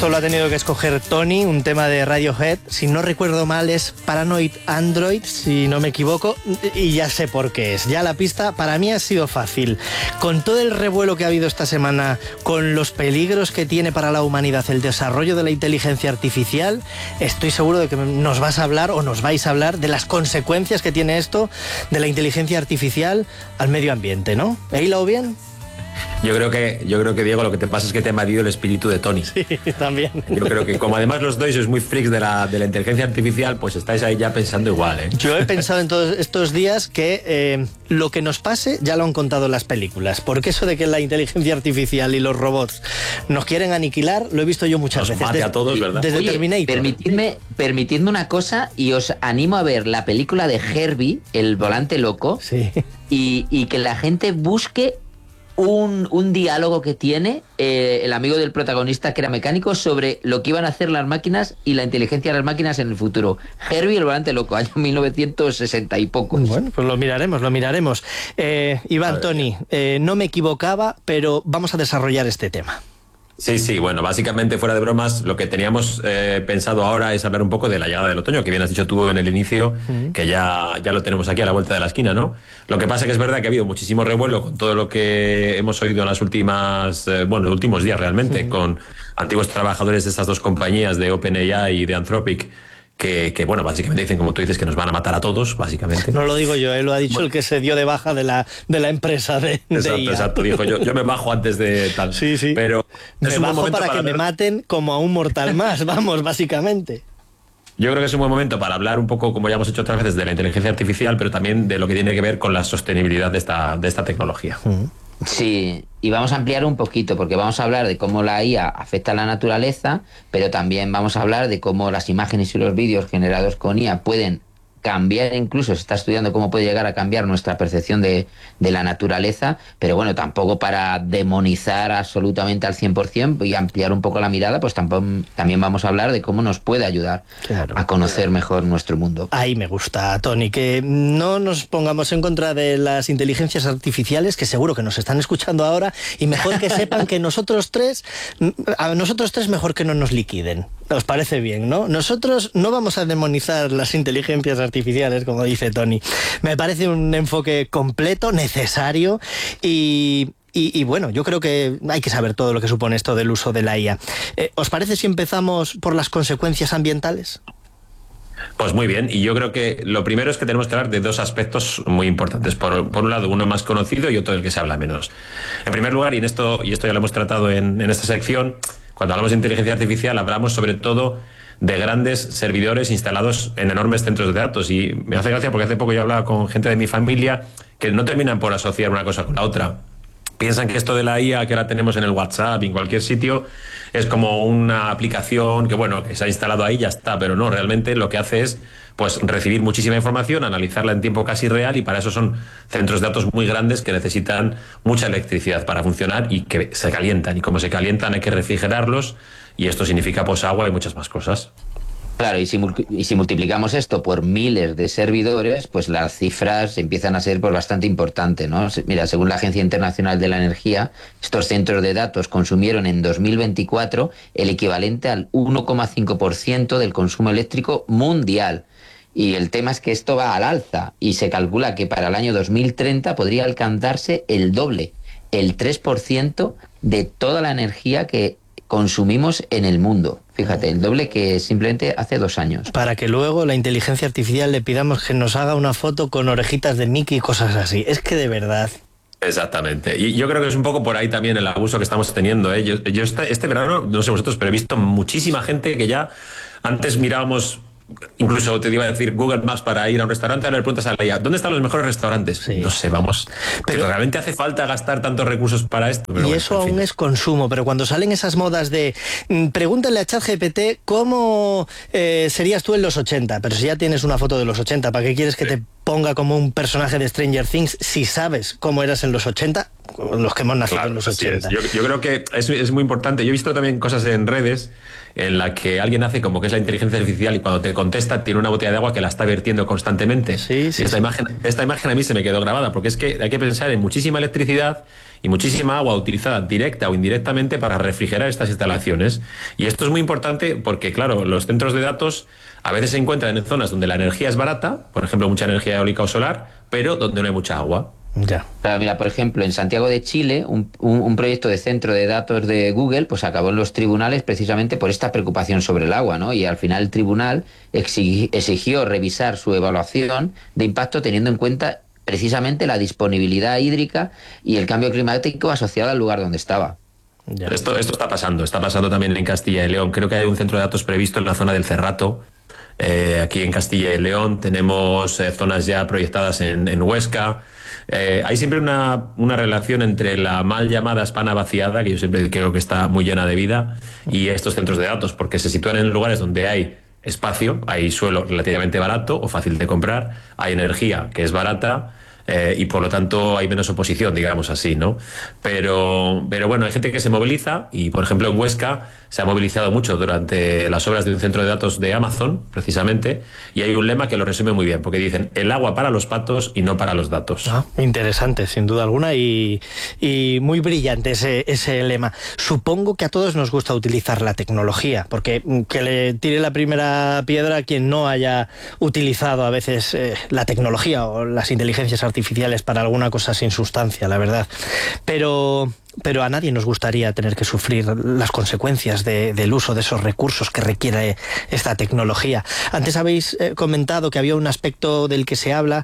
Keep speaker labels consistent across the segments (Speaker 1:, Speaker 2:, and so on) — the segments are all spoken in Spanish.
Speaker 1: Esto lo ha tenido que escoger Tony, un tema de Radiohead. Si no recuerdo mal es Paranoid Android, si no me equivoco, y ya sé por qué es. Ya la pista para mí ha sido fácil. Con todo el revuelo que ha habido esta semana, con los peligros que tiene para la humanidad el desarrollo de la inteligencia artificial, estoy seguro de que nos vas a hablar o nos vais a hablar de las consecuencias que tiene esto de la inteligencia artificial al medio ambiente, ¿no? ¿He hilado bien?
Speaker 2: Yo creo que, Diego, lo que te pasa es que te ha invadido el espíritu de Tony.
Speaker 1: Sí, también.
Speaker 2: Yo creo que como además los dos sois muy freaks de la inteligencia artificial, pues estáis ahí ya pensando igual, ¿eh?
Speaker 1: Yo he pensado en todos estos días que lo que nos pase ya lo han contado las películas, porque eso de que la inteligencia artificial y los robots nos quieren aniquilar, lo he visto yo muchas veces.
Speaker 2: Mate a todos, ¿verdad?
Speaker 1: Desde Terminator.
Speaker 3: Permitidme una cosa y os animo a ver la película de Herbie, El volante loco,
Speaker 1: sí.
Speaker 3: y que la gente busque un diálogo que tiene el amigo del protagonista, que era mecánico, sobre lo que iban a hacer las máquinas y la inteligencia de las máquinas en el futuro. Herbie, El volante loco, año 1960 y pocos.
Speaker 1: Bueno, pues lo miraremos. Iván, Tony, no me equivocaba, pero vamos a desarrollar este tema.
Speaker 2: Sí, bueno, básicamente, fuera de bromas, lo que teníamos pensado ahora es hablar un poco de la llegada del otoño, que bien has dicho tú en el inicio, que ya lo tenemos aquí a la vuelta de la esquina, ¿no? Lo que pasa es que es verdad que ha habido muchísimo revuelo con todo lo que hemos oído en las últimas, los últimos días realmente, con antiguos trabajadores de estas dos compañías, de OpenAI y de Anthropic, que básicamente dicen, como tú dices, que nos van a matar a todos, básicamente.
Speaker 1: No lo digo yo, lo ha dicho el que se dio de baja de la empresa de IA.
Speaker 2: Exacto, dijo yo me bajo antes de tal.
Speaker 1: Sí.
Speaker 2: Pero
Speaker 1: me bajo para que me maten como a un mortal más, básicamente.
Speaker 2: Yo creo que es un buen momento para hablar un poco, como ya hemos hecho otras veces, de la inteligencia artificial, pero también de lo que tiene que ver con la sostenibilidad de esta tecnología.
Speaker 3: Sí, y vamos a ampliar un poquito, porque vamos a hablar de cómo la IA afecta a la naturaleza, pero también vamos a hablar de cómo las imágenes y los vídeos generados con IA pueden cambiar, incluso se está estudiando cómo puede llegar a cambiar nuestra percepción de la naturaleza, pero bueno, tampoco para demonizar absolutamente al 100% y ampliar un poco la mirada, pues también vamos a hablar de cómo nos puede ayudar a conocer mejor nuestro mundo.
Speaker 1: Ahí me gusta, Tony, que no nos pongamos en contra de las inteligencias artificiales, que seguro que nos están escuchando ahora, y mejor que sepan que a nosotros tres mejor que no nos liquiden. ¿Os parece bien, no? Nosotros no vamos a demonizar las inteligencias artificiales, como dice Tony. Me parece un enfoque completo, necesario y bueno, yo creo que hay que saber todo lo que supone esto del uso de la IA. ¿Os parece si empezamos por las consecuencias ambientales?
Speaker 2: Pues muy bien, y yo creo que lo primero es que tenemos que hablar de dos aspectos muy importantes. Por un lado, uno más conocido y otro del que se habla menos. En primer lugar, y esto ya lo hemos tratado en esta sección, cuando hablamos de inteligencia artificial hablamos sobre todo de grandes servidores instalados en enormes centros de datos. Y me hace gracia porque hace poco yo hablaba con gente de mi familia que no terminan por asociar una cosa con la otra. Piensan que esto de la IA que ahora tenemos en el WhatsApp y en cualquier sitio es como una aplicación que se ha instalado ahí y ya está, pero no, realmente lo que hace es recibir muchísima información, analizarla en tiempo casi real, y para eso son centros de datos muy grandes que necesitan mucha electricidad para funcionar y que se calientan, y como se calientan hay que refrigerarlos, y esto significa agua y muchas más cosas.
Speaker 3: Claro, y si multiplicamos esto por miles de servidores, pues las cifras empiezan a ser bastante importantes, ¿no? Mira, según la Agencia Internacional de la Energía, estos centros de datos consumieron en 2024 el equivalente al 1,5% del consumo eléctrico mundial. Y el tema es que esto va al alza, y se calcula que para el año 2030 podría alcanzarse el doble, el 3% de toda la energía que consumimos en el mundo. Fíjate, el doble que simplemente hace 2 años.
Speaker 1: Para que luego la inteligencia artificial le pidamos que nos haga una foto con orejitas de Mickey y cosas así. Es que de verdad...
Speaker 2: Exactamente. Y yo creo que es un poco por ahí también el abuso que estamos teniendo, ¿eh? Yo este verano, no sé vosotros, pero he visto muchísima gente que ya antes mirábamos... Incluso te iba a decir Google Maps para ir a un restaurante, ahora le preguntas a la IA, ¿dónde están los mejores restaurantes? Sí. No sé, pero realmente hace falta gastar tantos recursos para esto. Pero
Speaker 1: y eso aún es consumo, pero cuando salen esas modas de pregúntale a ChatGPT cómo serías tú en los 80, pero si ya tienes una foto de los 80, ¿para qué quieres que te ponga como un personaje de Stranger Things si sabes cómo eras en los 80? los que hemos nacido
Speaker 2: Claro,
Speaker 1: en los
Speaker 2: así es.
Speaker 1: 80.
Speaker 2: Yo creo que es muy importante. Yo he visto también cosas en redes en la que alguien hace como que es la inteligencia artificial y cuando te contesta tiene una botella de agua que la está vertiendo constantemente.
Speaker 1: Sí.
Speaker 2: Esta imagen a mí se me quedó grabada, porque es que hay que pensar en muchísima electricidad y muchísima agua utilizada directa o indirectamente para refrigerar estas instalaciones. Y esto es muy importante porque, claro, los centros de datos a veces se encuentran en zonas donde la energía es barata, por ejemplo, mucha energía eólica o solar, pero donde no hay mucha agua.
Speaker 1: Ya.
Speaker 3: Claro, mira, por ejemplo, en Santiago de Chile, un proyecto de centro de datos de Google, pues acabó en los tribunales precisamente por esta preocupación sobre el agua, ¿no? Y al final el tribunal exigió revisar su evaluación de impacto teniendo en cuenta precisamente la disponibilidad hídrica y el cambio climático asociado al lugar donde estaba.
Speaker 1: Ya.
Speaker 2: Esto está pasando también en Castilla y León. Creo que hay un centro de datos previsto en la zona del Cerrato. Aquí en Castilla y León tenemos zonas ya proyectadas en Huesca. Hay siempre una relación entre la mal llamada España vaciada, que yo siempre creo que está muy llena de vida, y estos centros de datos, porque se sitúan en lugares donde hay espacio, hay suelo relativamente barato o fácil de comprar, hay energía que es barata, y por lo tanto hay menos oposición, digamos así, ¿no? Pero bueno, hay gente que se moviliza y, por ejemplo, en Huesca se ha movilizado mucho durante las obras de un centro de datos de Amazon, precisamente, y hay un lema que lo resume muy bien, porque dicen el agua para los patos y no para los datos.
Speaker 1: Interesante, sin duda alguna, y muy brillante ese lema. Supongo que a todos nos gusta utilizar la tecnología, porque que le tire la primera piedra a quien no haya utilizado a veces la tecnología o las inteligencias artificiales para alguna cosa sin sustancia, la verdad. Pero a nadie nos gustaría tener que sufrir las consecuencias del uso de esos recursos que requiere esta tecnología. Antes habéis comentado que había un aspecto del que se habla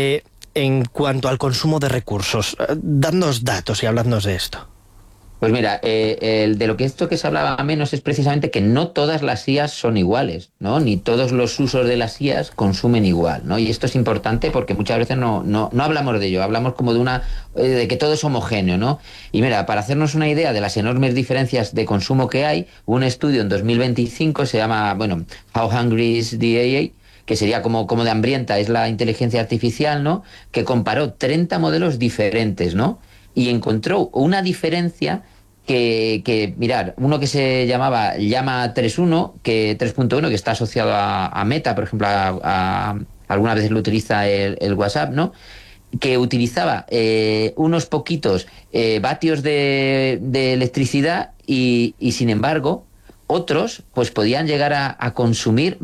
Speaker 1: en cuanto al consumo de recursos. Dadnos datos y habladnos de esto.
Speaker 3: Pues mira, de lo que esto que se hablaba menos es precisamente que no todas las IAs son iguales, ¿no? Ni todos los usos de las IAs consumen igual, ¿no? Y esto es importante porque muchas veces no hablamos de ello, hablamos como de que todo es homogéneo, ¿no? Y mira, para hacernos una idea de las enormes diferencias de consumo que hay, un estudio en 2025 se llama, How Hungry is the AI?, que sería como de hambrienta es la inteligencia artificial, ¿no? Que comparó 30 modelos diferentes, ¿no? Y encontró una diferencia que mirar, uno que se llamaba Llama 3.1, que está asociado a Meta, por ejemplo, algunas veces lo utiliza el WhatsApp, ¿no? Que utilizaba unos poquitos vatios de electricidad y sin embargo otros pues podían llegar a consumir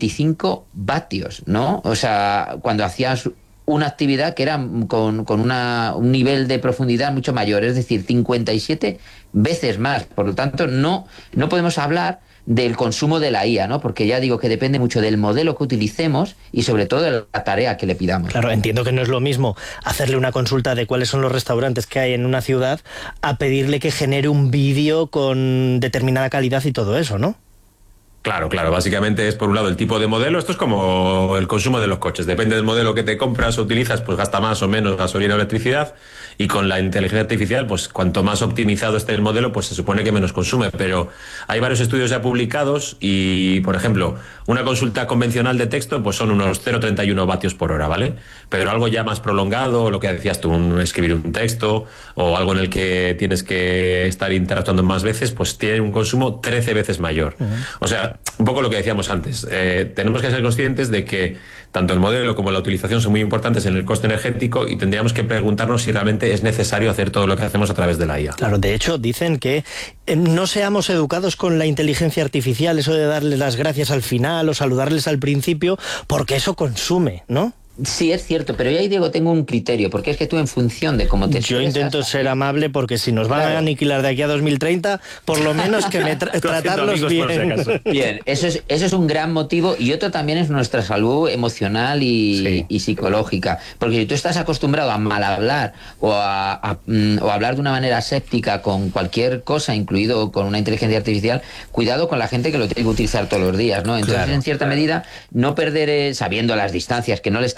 Speaker 3: 25 vatios, ¿no? O sea, cuando hacías una actividad que era con un nivel de profundidad mucho mayor, es decir, 57 veces más. Por lo tanto, no podemos hablar del consumo de la IA, ¿no? Porque ya digo que depende mucho del modelo que utilicemos y sobre todo de la tarea que le pidamos.
Speaker 1: Claro, entiendo que no es lo mismo hacerle una consulta de cuáles son los restaurantes que hay en una ciudad a pedirle que genere un vídeo con determinada calidad y todo eso, ¿no?
Speaker 2: Claro, básicamente es por un lado el tipo de modelo, esto es como el consumo de los coches, depende del modelo que te compras o utilizas, pues gasta más o menos gasolina o electricidad, y con la inteligencia artificial, pues cuanto más optimizado esté el modelo, pues se supone que menos consume, pero hay varios estudios ya publicados y, por ejemplo, una consulta convencional de texto, pues son unos 0,31 vatios por hora, ¿vale? Pero algo ya más prolongado, lo que decías tú, escribir un texto o algo en el que tienes que estar interactuando más veces, pues tiene un consumo 13 veces mayor. O sea, un poco lo que decíamos antes, tenemos que ser conscientes de que tanto el modelo como la utilización son muy importantes en el coste energético y tendríamos que preguntarnos si realmente es necesario hacer todo lo que hacemos a través de la IA.
Speaker 1: Claro, de hecho dicen que no seamos educados con la inteligencia artificial, eso de darles las gracias al final o saludarles al principio, porque eso consume, ¿no?
Speaker 3: Sí, es cierto, pero yo ahí, Diego, tengo un criterio, porque es que tú en función de cómo te
Speaker 1: Yo intento ser amable porque si nos van a aniquilar de aquí a 2030, por lo menos que tratarlos bien.
Speaker 3: Bien, eso es un gran motivo y otro también es nuestra salud emocional y psicológica, porque si tú estás acostumbrado a mal hablar o a hablar de una manera aséptica con cualquier cosa, incluido con una inteligencia artificial, cuidado con la gente que lo tiene que utilizar todos los días, ¿no? Entonces, en cierta medida, no perder, sabiendo las distancias, que no le estás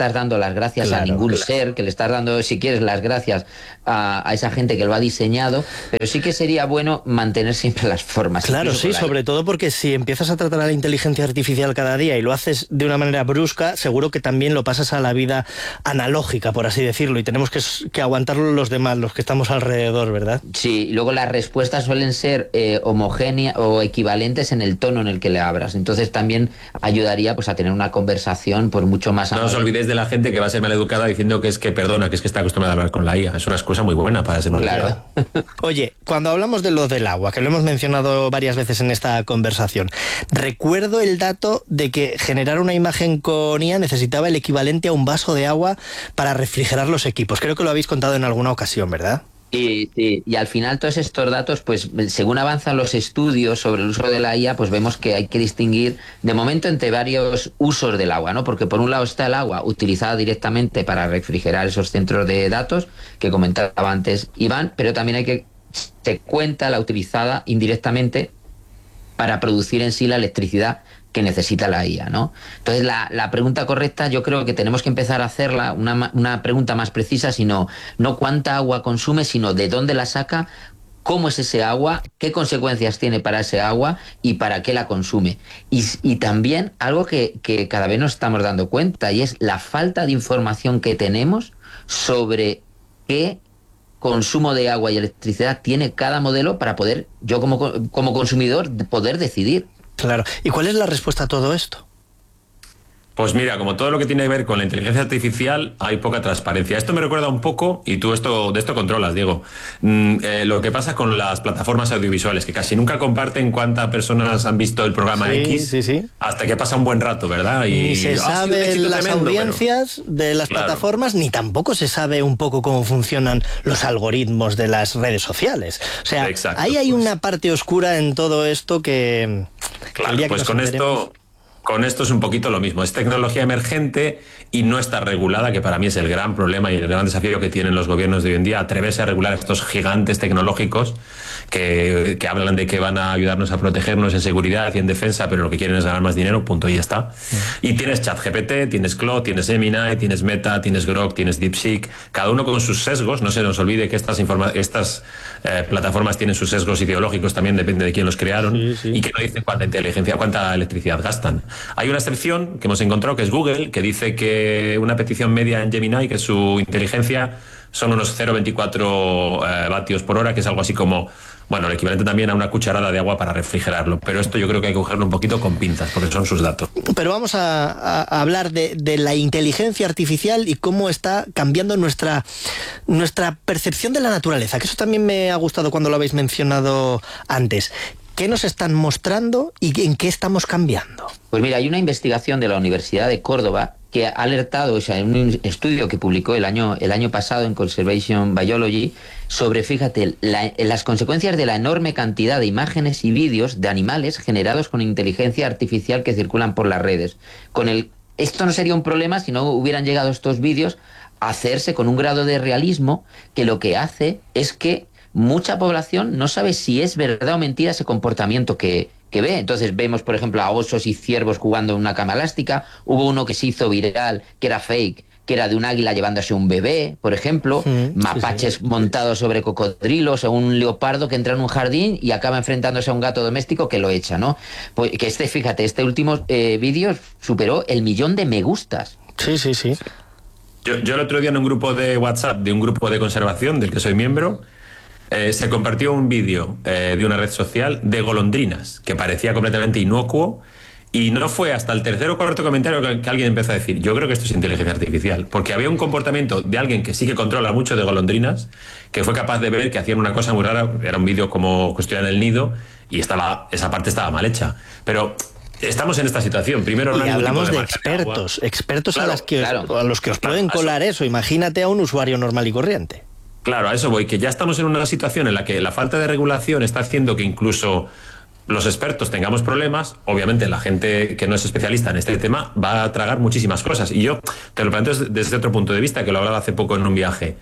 Speaker 3: estás dando las gracias a ningún ser, que le estás dando, si quieres, las gracias a esa gente que lo ha diseñado, pero sí que sería bueno mantener siempre las formas.
Speaker 1: Claro, sí, sobre todo porque si empiezas a tratar a la inteligencia artificial cada día y lo haces de una manera brusca, seguro que también lo pasas a la vida analógica, por así decirlo, y tenemos que aguantarlo los demás, los que estamos alrededor, ¿verdad?
Speaker 3: Sí, y luego las respuestas suelen ser homogéneas o equivalentes en el tono en el que le abras. Entonces también ayudaría pues a tener una conversación pues mucho más...
Speaker 2: No os olvidéis de la gente que va a ser maleducada diciendo que es que perdona, que es que está acostumbrada a hablar con la IA. Es una excusa muy buena para ser maleducada.
Speaker 3: Claro.
Speaker 1: Oye, cuando hablamos de lo del agua, que lo hemos mencionado varias veces en esta conversación, recuerdo el dato de que generar una imagen con IA necesitaba el equivalente a un vaso de agua para refrigerar los equipos. Creo que lo habéis contado en alguna ocasión, ¿verdad?
Speaker 3: Y al final todos estos datos, pues según avanzan los estudios sobre el uso de la IA, pues vemos que hay que distinguir de momento entre varios usos del agua, ¿no? Porque por un lado está el agua utilizada directamente para refrigerar esos centros de datos que comentaba antes Iván, pero también hay que se cuenta la utilizada indirectamente para producir en sí la electricidad que necesita la IA, ¿no? Entonces la pregunta correcta yo creo que tenemos que empezar a hacerla, una pregunta más precisa, sino no cuánta agua consume, sino de dónde la saca, cómo es ese agua, qué consecuencias tiene para ese agua y para qué la consume. Y también algo que cada vez nos estamos dando cuenta, y es la falta de información que tenemos sobre qué consumo de agua y electricidad tiene cada modelo para poder, yo como consumidor, poder decidir.
Speaker 1: Claro. ¿Y cuál es la respuesta a todo esto?
Speaker 2: Pues mira, como todo lo que tiene que ver con la inteligencia artificial, hay poca transparencia. Esto me recuerda un poco, y tú de esto controlas, Diego, lo que pasa con las plataformas audiovisuales, que casi nunca comparten cuántas personas han visto el programa X hasta que pasa un buen rato, ¿verdad? Y
Speaker 1: ni se sabe las audiencias de las plataformas, ni tampoco se sabe un poco cómo funcionan los algoritmos de las redes sociales. O sea, ahí hay una parte oscura en todo esto que...
Speaker 2: Claro, pues con esto es un poquito lo mismo. Es tecnología emergente y no está regulada, que para mí es el gran problema y el gran desafío que tienen los gobiernos de hoy en día, atreverse a regular estos gigantes tecnológicos que hablan de que van a ayudarnos a protegernos en seguridad y en defensa, pero lo que quieren es ganar más dinero, punto, y ya está. Y tienes ChatGPT, tienes Claude, tienes Gemini, tienes Meta, tienes Grok, tienes DeepSeek, cada uno con sus sesgos. No se nos olvide que estas plataformas tienen sus sesgos ideológicos, también depende de quién los crearon, y que no dicen cuánta electricidad gastan. Hay una excepción que hemos encontrado, que es Google, que dice que una petición media en Gemini, que su inteligencia son unos 0,24 vatios por hora, que es algo así como, bueno, el equivalente también a una cucharada de agua para refrigerarlo. Pero esto yo creo que hay que cogerlo un poquito con pinzas, porque son sus datos.
Speaker 1: Pero vamos a hablar de la inteligencia artificial y cómo está cambiando nuestra percepción de la naturaleza, que eso también me ha gustado cuando lo habéis mencionado antes. ¿Qué nos están mostrando y en qué estamos cambiando?
Speaker 3: Pues mira, hay una investigación de la Universidad de Córdoba que ha alertado, o sea, en un estudio que publicó el año pasado en Conservation Biology, sobre, fíjate, las consecuencias de la enorme cantidad de imágenes y vídeos de animales generados con inteligencia artificial que circulan por las redes. Esto no sería un problema si no hubieran llegado estos vídeos a hacerse con un grado de realismo que lo que hace es que mucha población no sabe si es verdad o mentira ese comportamiento que ve. Entonces vemos, por ejemplo, a osos y ciervos jugando en una cama elástica. Hubo uno que se hizo viral, que era fake, que era de un águila llevándose un bebé, por ejemplo. Mapaches montados sobre cocodrilos, o un leopardo que entra en un jardín y acaba enfrentándose a un gato doméstico que lo echa, ¿no? Pues que fíjate, este último vídeo superó el 1.000.000 de me gustas.
Speaker 1: Sí.
Speaker 2: Yo el otro día en un grupo de WhatsApp de un grupo de conservación del que soy miembro, se compartió un vídeo de una red social de golondrinas que parecía completamente inocuo, y no fue hasta el tercer o cuarto comentario que alguien empezó a decir: yo creo que esto es inteligencia artificial, porque había un comportamiento de alguien que sí que controla mucho de golondrinas, que fue capaz de ver que hacían una cosa muy rara. Era un vídeo como cuestión en el nido y esa parte estaba mal hecha, pero estamos en esta situación. Primero,
Speaker 1: y hablamos de expertos claro, a los que os pueden colar eso. Imagínate a un usuario normal y corriente.
Speaker 2: Claro, a eso voy, que ya estamos en una situación en la que la falta de regulación está haciendo que incluso los expertos tengamos problemas. Obviamente la gente que no es especialista en este tema va a tragar muchísimas cosas, y yo te lo planteo desde otro punto de vista, que lo hablaba hace poco en un viaje.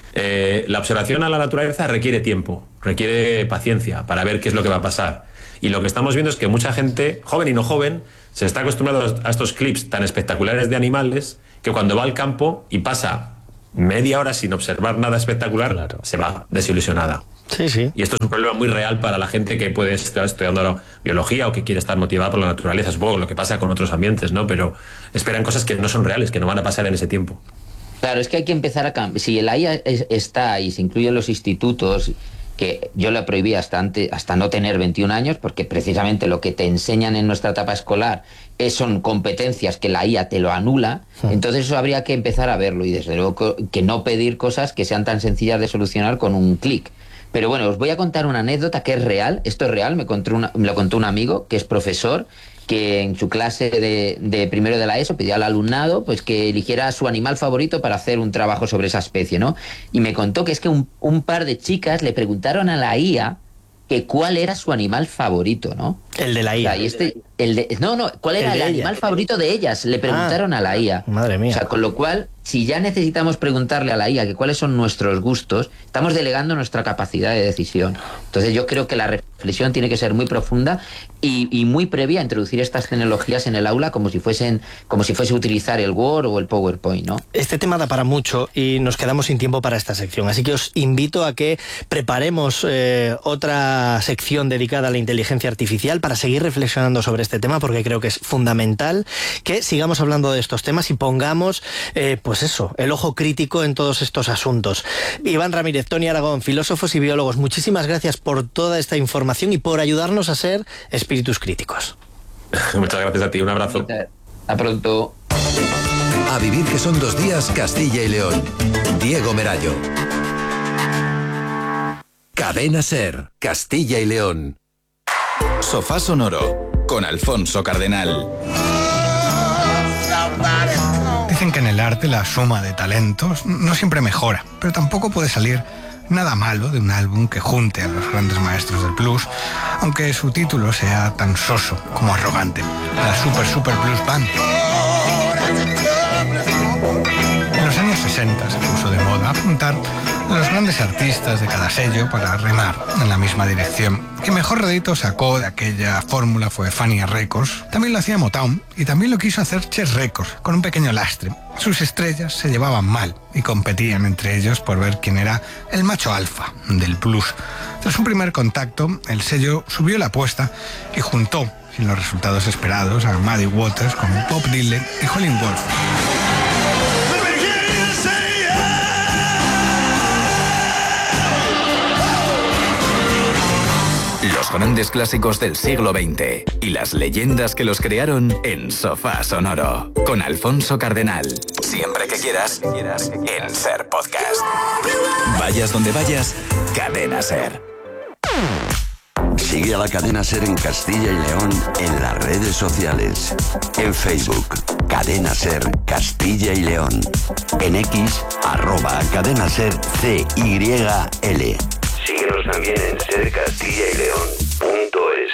Speaker 2: La observación a la naturaleza requiere tiempo, requiere paciencia para ver qué es lo que va a pasar, y lo que estamos viendo es que mucha gente, joven y no joven, se está acostumbrado a estos clips tan espectaculares de animales que cuando va al campo y pasa media hora sin observar nada espectacular, claro, se va desilusionada.
Speaker 1: Sí, sí.
Speaker 2: Y esto es un problema muy real para la gente que puede estar estudiando biología o que quiere estar motivada por la naturaleza. Es poco lo que pasa con otros ambientes, ¿no? Pero esperan cosas que no son reales, que no van a pasar en ese tiempo.
Speaker 3: Claro, es que hay que empezar a cambiar. Si la IA está y se incluye en los institutos, que yo la prohibí hasta no tener 21 años, porque precisamente lo que te enseñan en nuestra etapa escolar son competencias que la IA te lo anula, entonces eso habría que empezar a verlo y desde luego que no pedir cosas que sean tan sencillas de solucionar con un clic. Pero bueno, os voy a contar una anécdota que es real, esto es real, me lo contó un amigo que es profesor, que en su clase de primero de la ESO pidió al alumnado pues que eligiera su animal favorito para hacer un trabajo sobre esa especie, ¿no? Y me contó que es que un par de chicas le preguntaron a la IA que cuál era su animal favorito, ¿no?
Speaker 1: El de la IA.
Speaker 3: O sea, ¿cuál era el animal favorito de ellas? Le preguntaron a la IA.
Speaker 1: Madre mía.
Speaker 3: O sea, con lo cual, si ya necesitamos preguntarle a la IA que cuáles son nuestros gustos, estamos delegando nuestra capacidad de decisión. Entonces yo creo que la reflexión tiene que ser muy profunda y muy previa a introducir estas tecnologías en el aula como si fuese utilizar el Word o el PowerPoint, ¿no?
Speaker 1: Este tema da para mucho y nos quedamos sin tiempo para esta sección, así que os invito a que preparemos otra sección dedicada a la inteligencia artificial para seguir reflexionando sobre este tema, porque creo que es fundamental que sigamos hablando de estos temas y pongamos, pues eso, el ojo crítico en todos estos asuntos. Iván Ramírez, Toni Aragón, filósofos y biólogos, muchísimas gracias por toda esta información y por ayudarnos a ser espíritus críticos.
Speaker 2: Muchas gracias a ti, un abrazo.
Speaker 3: Hasta pronto.
Speaker 4: A vivir que son 2 días, Castilla y León. Diego Merayo. Cadena SER, Castilla y León.
Speaker 5: Sofá Sonoro, con Alfonso Cardenal.
Speaker 6: Dicen que en el arte la suma de talentos no siempre mejora, pero tampoco puede salir nada malo de un álbum que junte a los grandes maestros del blues, aunque su título sea tan soso como arrogante. La Super Blues Band. En los años 60 se puso de moda apuntar a los grandes artistas de cada sello para remar en la misma dirección. Quien mejor rédito sacó de aquella fórmula fue Fania Records. También lo hacía Motown y también lo quiso hacer Chess Records, con un pequeño lastre. Sus estrellas se llevaban mal y competían entre ellos por ver quién era el macho alfa del blues. Tras un primer contacto, el sello subió la apuesta y juntó, sin los resultados esperados, a Muddy Waters con Bob Dylan y Howlin' Wolf.
Speaker 5: Los grandes clásicos del siglo XX y las leyendas que los crearon en Sofá Sonoro, con Alfonso Cardenal. Siempre que quieras, en SER Podcast. Vayas donde vayas, Cadena SER.
Speaker 7: Sigue a la Cadena SER en Castilla y León en las redes sociales. En Facebook, Cadena SER Castilla y León. En X, @CadenaSER CYL. Síguenos también en sercastillaYleón.es.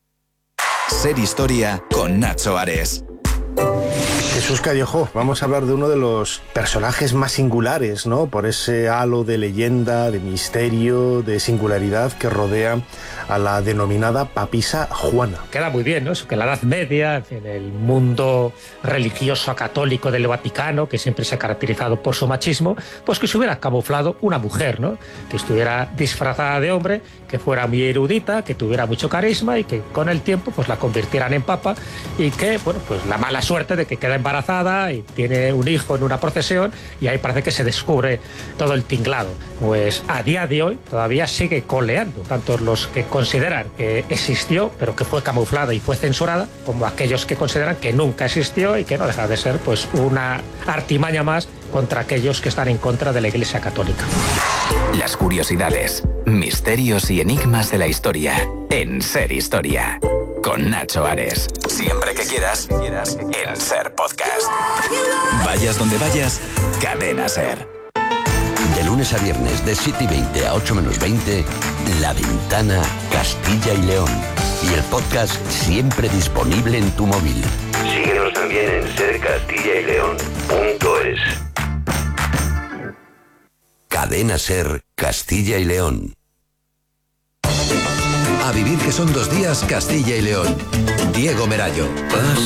Speaker 5: SER Historia con Nacho Ares.
Speaker 8: Jesús Callejo, vamos a hablar de uno de los personajes más singulares, ¿no? Por ese halo de leyenda, de misterio, de singularidad que rodea a la denominada papisa Juana.
Speaker 9: Queda muy bien, ¿no? Eso que en la Edad Media, en el mundo religioso católico del Vaticano, que siempre se ha caracterizado por su machismo, pues que se hubiera camuflado una mujer, ¿no? Que estuviera disfrazada de hombre, que fuera muy erudita, que tuviera mucho carisma y que con el tiempo pues la convirtieran en papa y que, bueno, pues la mala suerte de que queda embarazada y tiene un hijo en una procesión y ahí parece que se descubre todo el tinglado. Pues a día de hoy todavía sigue coleando, tanto los que consideran que existió pero que fue camuflada y fue censurada, como aquellos que consideran que nunca existió y que no deja de ser pues una artimaña más contra aquellos que están en contra de la Iglesia Católica.
Speaker 5: Las curiosidades, misterios y enigmas de la historia en SER Historia. Con Nacho Ares. Siempre que quieras, en SER Podcast. Vayas donde vayas, Cadena SER.
Speaker 7: De lunes a viernes, de 7:20 a 8 menos 20, La Ventana Castilla y León. Y el podcast siempre disponible en tu móvil. Síguenos también en sercastillaYleón.es. Cadena SER Castilla y León.
Speaker 4: A vivir que son 2 días, Castilla y León. Diego Merayo.